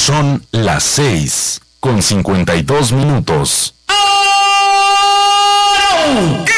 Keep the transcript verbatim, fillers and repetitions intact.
Son las seis con cincuenta y dos minutos. ¡Oh!